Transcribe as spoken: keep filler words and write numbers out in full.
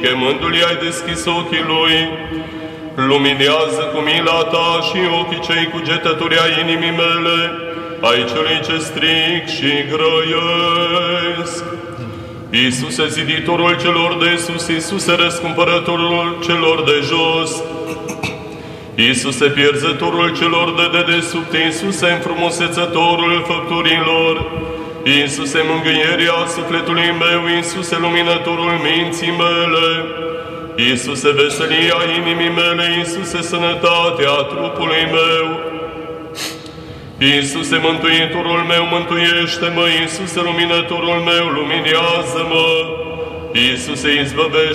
Chemându-l i-ai deschis ochii lui, luminează cu mila ta și ochii cei cugetători ai inimii mele, ai celui ce stric și grăiesc. Iisuse, ziditorul celor de sus, Iisuse, răscumpărătorul celor de jos, Iisuse, pierzătorul celor de dedesubt, Iisuse, înfrumusețătorul făpturilor, Iisuse, mângâierea sufletului meu, Iisuse, luminătorul minții mele, Iisuse, veselia inimii mele, Iisuse, sănătatea trupului meu, Iisuse, mântuitorul meu, mântuiește-mă, Iisuse, luminătorul meu, luminează-mă, Iisuse, izbăvește